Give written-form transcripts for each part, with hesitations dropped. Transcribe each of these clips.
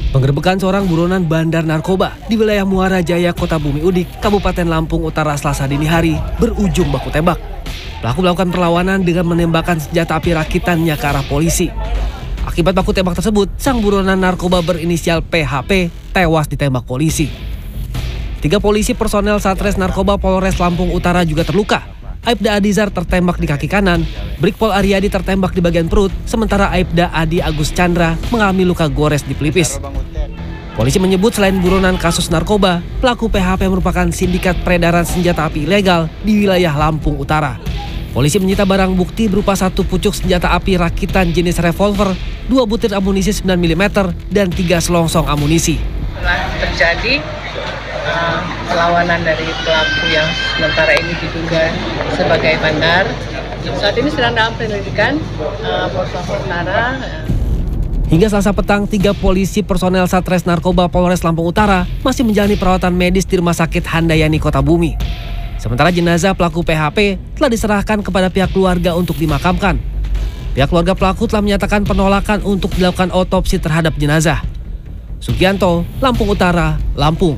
Penggerebekan seorang buronan bandar narkoba di wilayah Muara Jaya, Kota Bumi Udik, Kabupaten Lampung Utara Selasa dini hari berujung baku tembak. Pelaku melakukan perlawanan dengan menembakkan senjata api rakitannya ke arah polisi. Akibat baku tembak tersebut, sang buronan narkoba berinisial PHP tewas ditembak polisi. 3 polisi personel Satres Narkoba Polres Lampung Utara juga terluka. Aibda Adizar tertembak di kaki kanan, Brigpol Aryadi tertembak di bagian perut, sementara Aibda Adi Agus Chandra mengalami luka gores di pelipis. Polisi menyebut selain buronan kasus narkoba, pelaku PHP merupakan sindikat peredaran senjata api ilegal di wilayah Lampung Utara. Polisi menyita barang bukti berupa 1 pucuk senjata api rakitan jenis revolver, 2 butir amunisi 9 mm, dan 3 selongsong amunisi. Telah terjadi perlawanan dari pelaku yang sementara ini diduga sebagai bandar. Saat ini sedang dalam penyelidikan Polres Lampung Utara. Hingga Selasa petang, 3 polisi personel Satres Narkoba Polres Lampung Utara masih menjalani perawatan medis di Rumah Sakit Handayani Kota Bumi. Sementara jenazah pelaku PHP telah diserahkan kepada pihak keluarga untuk dimakamkan. Pihak keluarga pelaku telah menyatakan penolakan untuk dilakukan otopsi terhadap jenazah. Sugianto, Lampung Utara, Lampung.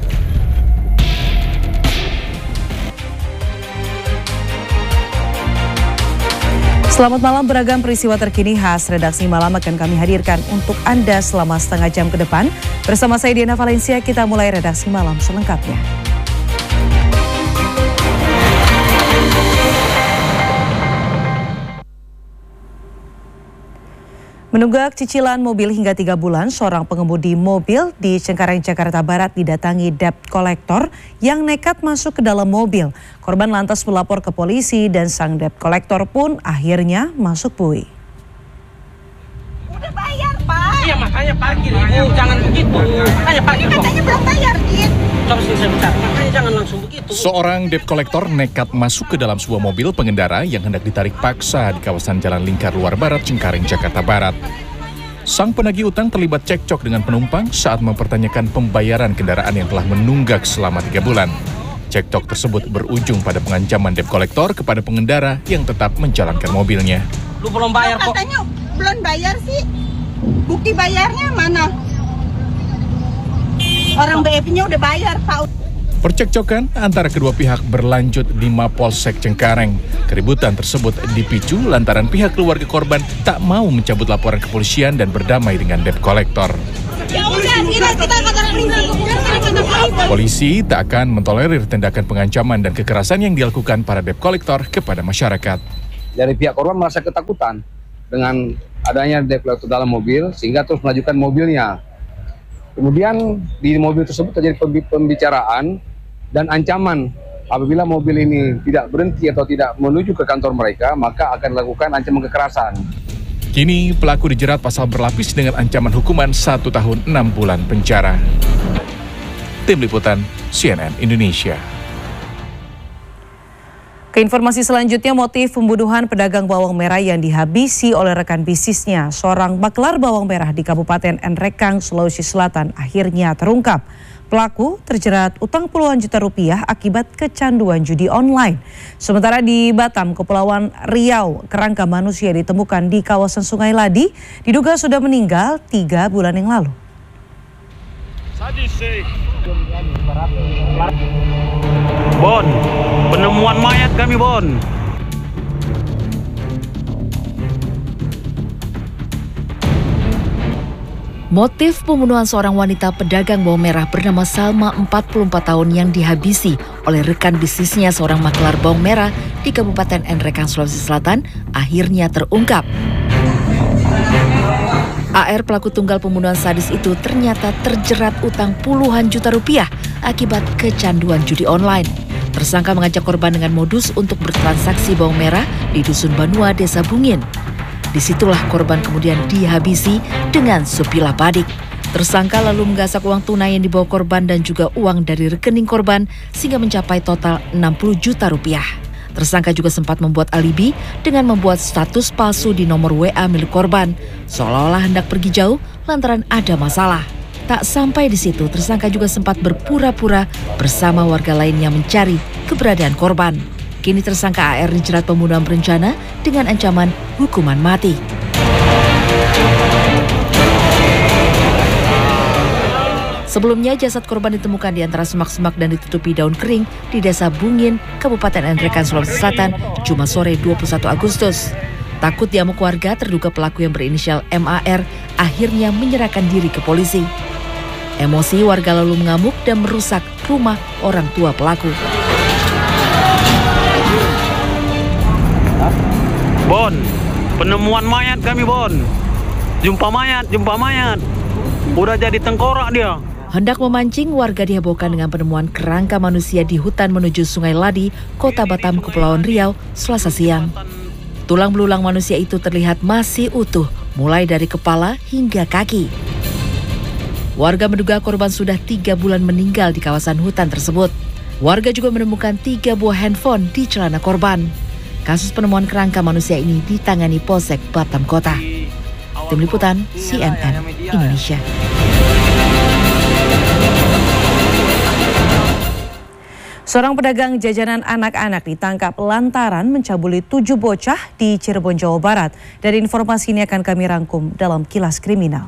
Selamat malam, beragam peristiwa terkini khas Redaksi Malam akan kami hadirkan untuk Anda selama setengah jam ke depan. Bersama saya Diana Valencia, kita mulai Redaksi Malam selengkapnya. Menunggak cicilan mobil hingga 3 bulan, seorang pengemudi mobil di Cengkareng, Jakarta Barat didatangi debt collector yang nekat masuk ke dalam mobil. Korban lantas melapor ke polisi dan sang debt collector pun akhirnya masuk bui. Udah bayar, Pak. Iya, makanya parkir Ibu, jangan begitu. Makanya parkir kok. Katanya belum bayar, Din. Coba sini saya bicara, makanya jangan langsung begitu. Seorang debt collector nekat masuk ke dalam sebuah mobil pengendara yang hendak ditarik paksa di kawasan Jalan Lingkar Luar Barat, Cengkareng, Jakarta Barat. Sang penagih utang terlibat cekcok dengan penumpang saat mempertanyakan pembayaran kendaraan yang telah menunggak selama 3 bulan. Cekcok tersebut berujung pada pengancaman debt collector kepada pengendara yang tetap menjalankan mobilnya. Lu belum bayar kok. Katanya belum bayar sih. Bukti bayarnya mana? Orang BF-nya udah bayar, Pak. Percekcokan antara kedua pihak berlanjut di Mapolsek Cengkareng. Keributan tersebut dipicu lantaran pihak keluarga korban tak mau mencabut laporan kepolisian dan berdamai dengan debt collector. Ya udah, kita Polisi tak akan mentolerir tindakan pengancaman dan kekerasan yang dilakukan para debt collector kepada masyarakat. Dari pihak korban merasa ketakutan dengan adanya debt collector dalam mobil sehingga terus melanjutkan mobilnya. Kemudian di mobil tersebut terjadi pembicaraan dan ancaman apabila mobil ini tidak berhenti atau tidak menuju ke kantor mereka, maka akan dilakukan ancaman kekerasan. Kini pelaku dijerat pasal berlapis dengan ancaman hukuman 1 tahun 6 bulan penjara. Tim Liputan CNN Indonesia. Ke informasi selanjutnya, motif pembunuhan pedagang bawang merah yang dihabisi oleh rekan bisnisnya, seorang maklar bawang merah di Kabupaten Nrekang, Sulawesi Selatan, akhirnya terungkap. Pelaku terjerat utang puluhan juta rupiah akibat kecanduan judi online. Sementara di Batam, Kepulauan Riau, kerangka manusia ditemukan di kawasan Sungai Ladi, diduga sudah meninggal 3 bulan yang lalu. Bon, penemuan mayat kami, Bon. Motif pembunuhan seorang wanita pedagang bawang merah bernama Salma 44 tahun yang dihabisi oleh rekan bisnisnya seorang maklar bawang merah di Kabupaten Nrekang, Sulawesi Selatan akhirnya terungkap. AR, pelaku tunggal pembunuhan sadis itu, ternyata terjerat utang puluhan juta rupiah akibat kecanduan judi online. Tersangka mengajak korban dengan modus untuk bertransaksi bawang merah di Dusun Banua, Desa Bungin. Disitulah korban kemudian dihabisi dengan sebilah badik. Tersangka lalu menggasak uang tunai yang dibawa korban dan juga uang dari rekening korban sehingga mencapai total 60 juta rupiah. Tersangka juga sempat membuat alibi dengan membuat status palsu di nomor WA milik korban, seolah-olah hendak pergi jauh lantaran ada masalah. Tak sampai di situ, tersangka juga sempat berpura-pura bersama warga lain yang mencari keberadaan korban. Kini tersangka AR dijerat pembunuhan berencana dengan ancaman hukuman mati. Sebelumnya jasad korban ditemukan di antara semak-semak dan ditutupi daun kering di Desa Bungin, Kabupaten Nrekang, Sulawesi Selatan, Jumat sore 21 Agustus. Takut diamuk warga, terduga pelaku yang berinisial MAR akhirnya menyerahkan diri ke polisi. Emosi warga lalu mengamuk dan merusak rumah orang tua pelaku. Bon, penemuan mayat kami, Bon. Jumpa mayat. Udah jadi tengkorak dia. Hendak memancing, warga dihebohkan dengan penemuan kerangka manusia di hutan menuju Sungai Ladi, Kota Batam, Kepulauan Riau, Selasa siang. Tulang belulang manusia itu terlihat masih utuh, mulai dari kepala hingga kaki. Warga menduga korban sudah 3 bulan meninggal di kawasan hutan tersebut. Warga juga menemukan 3 buah handphone di celana korban. Kasus penemuan kerangka manusia ini ditangani Polsek Batam Kota. Tim Liputan CNN Indonesia. Seorang pedagang jajanan anak-anak ditangkap lantaran mencabuli 7 bocah di Cirebon, Jawa Barat. Dari informasi ini akan kami rangkum dalam Kilas Kriminal.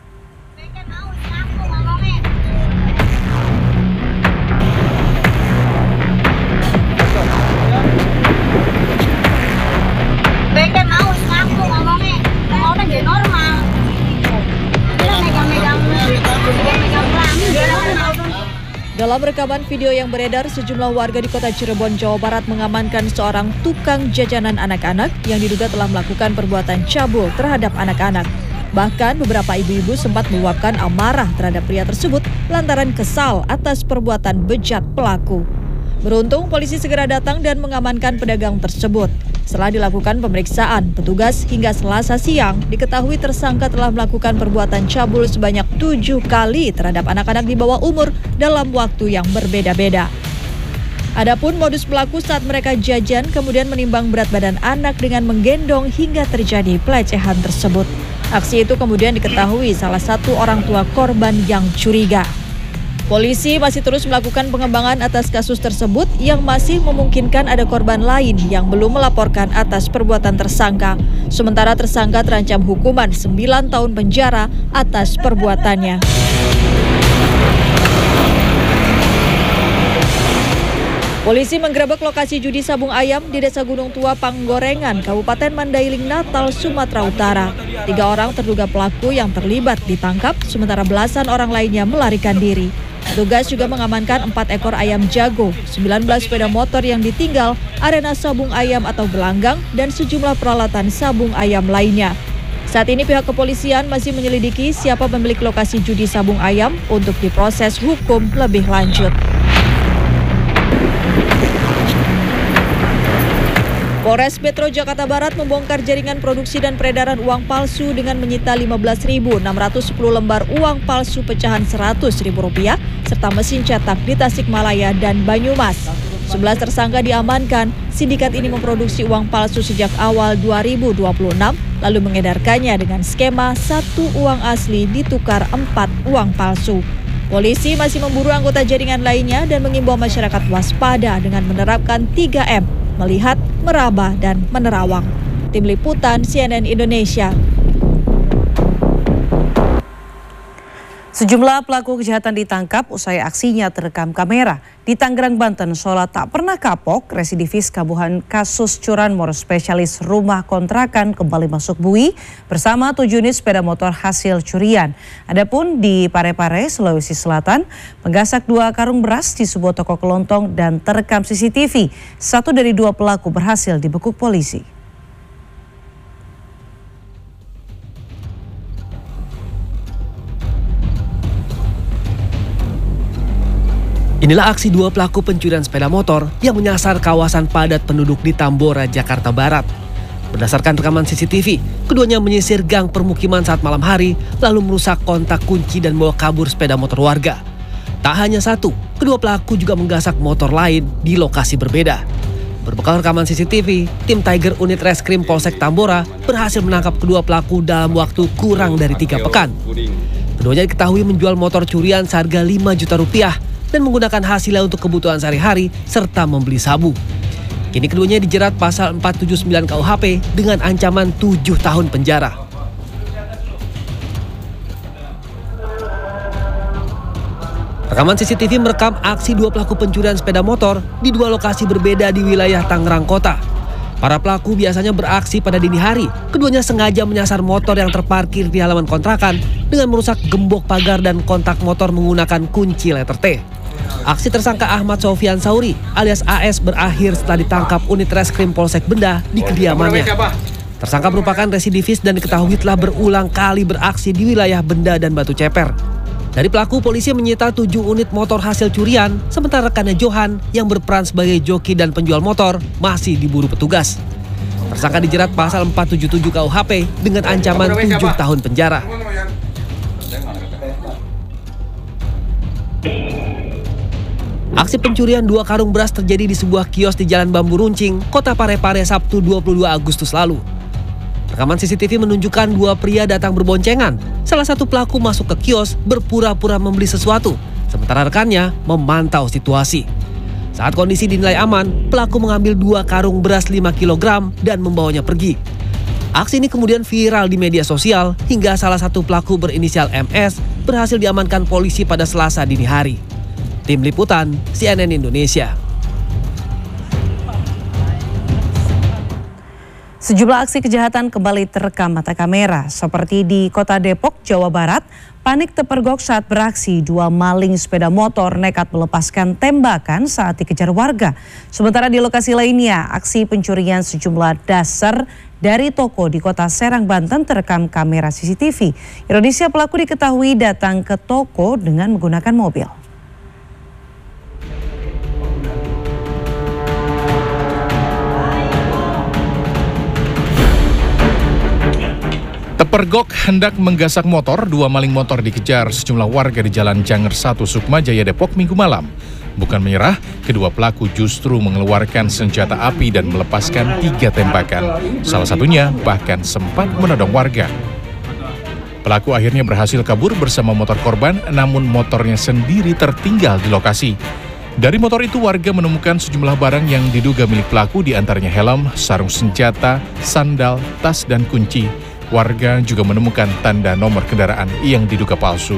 Dalam rekaman video yang beredar, sejumlah warga di kota Cirebon, Jawa Barat mengamankan seorang tukang jajanan anak-anak yang diduga telah melakukan perbuatan cabul terhadap anak-anak. Bahkan beberapa ibu-ibu sempat meluapkan amarah terhadap pria tersebut lantaran kesal atas perbuatan bejat pelaku. Beruntung polisi segera datang dan mengamankan pedagang tersebut. Setelah dilakukan pemeriksaan, petugas hingga Selasa siang diketahui tersangka telah melakukan perbuatan cabul sebanyak 7 kali terhadap anak-anak di bawah umur dalam waktu yang berbeda-beda. Adapun modus pelaku saat mereka jajan kemudian menimbang berat badan anak dengan menggendong hingga terjadi pelecehan tersebut. Aksi itu kemudian diketahui salah satu orang tua korban yang curiga. Polisi masih terus melakukan pengembangan atas kasus tersebut yang masih memungkinkan ada korban lain yang belum melaporkan atas perbuatan tersangka. Sementara tersangka terancam hukuman 9 tahun penjara atas perbuatannya. Polisi menggerebek lokasi judi sabung ayam di Desa Gunung Tua, Panggorengan, Kabupaten Mandailing, Natal, Sumatera Utara. 3 orang terduga pelaku yang terlibat ditangkap, sementara belasan orang lainnya melarikan diri. Petugas juga mengamankan 4 ekor ayam jago, 19 sepeda motor yang ditinggal, arena sabung ayam atau gelanggang, dan sejumlah peralatan sabung ayam lainnya. Saat ini pihak kepolisian masih menyelidiki siapa pemilik lokasi judi sabung ayam untuk diproses hukum lebih lanjut. Polres Metro Jakarta Barat membongkar jaringan produksi dan peredaran uang palsu dengan menyita 15.610 lembar uang palsu pecahan Rp100.000 serta mesin cetak di Tasikmalaya dan Banyumas. 11 tersangka diamankan. Sindikat ini memproduksi uang palsu sejak awal 2026 lalu mengedarkannya dengan skema 1 uang asli ditukar 4 uang palsu. Polisi masih memburu anggota jaringan lainnya dan mengimbau masyarakat waspada dengan menerapkan 3M. Melihat, meraba, dan menerawang. Tim Liputan CNN Indonesia. Sejumlah pelaku kejahatan ditangkap usai aksinya terekam kamera. Di Tangerang, Banten, seolah tak pernah kapok, residivis kambuhan kasus curanmor spesialis rumah kontrakan kembali masuk bui bersama 7 unit sepeda motor hasil curian. Adapun di Parepare, Sulawesi Selatan, menggasak 2 karung beras di sebuah toko kelontong dan terekam CCTV. 1 dari 2 pelaku berhasil dibekuk polisi. Inilah aksi 2 pelaku pencurian sepeda motor yang menyasar kawasan padat penduduk di Tambora, Jakarta Barat. Berdasarkan rekaman CCTV, keduanya menyisir gang permukiman saat malam hari, lalu merusak kontak kunci dan bawa kabur sepeda motor warga. Tak hanya 1, kedua pelaku juga menggasak motor lain di lokasi berbeda. Berbekal rekaman CCTV, tim Tiger Unit Reskrim Polsek Tambora berhasil menangkap kedua pelaku dalam waktu kurang dari 3 pekan. Keduanya diketahui menjual motor curian seharga Rp5 juta dan menggunakan hasilnya untuk kebutuhan sehari-hari serta membeli sabu. Kini keduanya dijerat pasal 479 KUHP dengan ancaman 7 tahun penjara. Rekaman CCTV merekam aksi dua pelaku pencurian sepeda motor di dua lokasi berbeda di wilayah Tangerang Kota. Para pelaku biasanya beraksi pada dini hari. Keduanya sengaja menyasar motor yang terparkir di halaman kontrakan dengan merusak gembok pagar dan kontak motor menggunakan kunci letter T. Aksi tersangka Ahmad Sofian Sauri alias AS berakhir setelah ditangkap unit Reskrim Polsek Benda di kediamannya. Tersangka merupakan residivis dan diketahui telah berulang kali beraksi di wilayah Benda dan Batu Ceper. Dari pelaku, polisi menyita 7 unit motor hasil curian, sementara rekannya Johan yang berperan sebagai joki dan penjual motor masih diburu petugas. Tersangka dijerat pasal 477 KUHP dengan ancaman 7 tahun penjara. Aksi pencurian 2 karung beras terjadi di sebuah kios di Jalan Bambu Runcing, Kota Parepare, Sabtu 22 Agustus lalu. Rekaman CCTV menunjukkan 2 pria datang berboncengan. Salah satu pelaku masuk ke kios berpura-pura membeli sesuatu, sementara rekannya memantau situasi. Saat kondisi dinilai aman, pelaku mengambil 2 karung beras 5 kg dan membawanya pergi. Aksi ini kemudian viral di media sosial hingga salah satu pelaku berinisial MS berhasil diamankan polisi pada Selasa dini hari. Tim Liputan CNN Indonesia. Sejumlah aksi kejahatan kembali terekam mata kamera, seperti di Kota Depok, Jawa Barat. Panik terpergok saat beraksi, 2 maling sepeda motor nekat melepaskan tembakan saat dikejar warga. Sementara di lokasi lainnya, aksi pencurian sejumlah dasar dari toko di Kota Serang, Banten terekam kamera CCTV. Ironisnya, pelaku diketahui datang ke toko dengan menggunakan mobil. Terpergok hendak menggasak motor, 2 maling motor dikejar sejumlah warga di Jalan Janger 1 Sukma Jaya Depok Minggu malam. Bukan menyerah, kedua pelaku justru mengeluarkan senjata api dan melepaskan 3 tembakan. Salah satunya bahkan sempat menodong warga. Pelaku akhirnya berhasil kabur bersama motor korban, namun motornya sendiri tertinggal di lokasi. Dari motor itu warga menemukan sejumlah barang yang diduga milik pelaku, diantaranya helm, sarung senjata, sandal, tas, dan kunci. Warga juga menemukan tanda nomor kendaraan yang diduga palsu.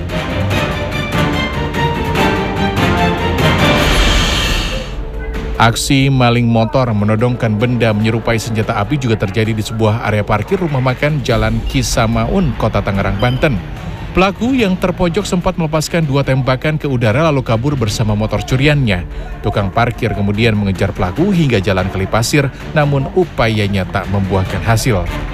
Aksi maling motor menodongkan benda menyerupai senjata api juga terjadi di sebuah area parkir rumah makan Jalan Kisamaun, Kota Tangerang, Banten. Pelaku yang terpojok sempat melepaskan 2 tembakan ke udara lalu kabur bersama motor curiannya. Tukang parkir kemudian mengejar pelaku hingga Jalan Kelipasir, namun upayanya tak membuahkan hasil.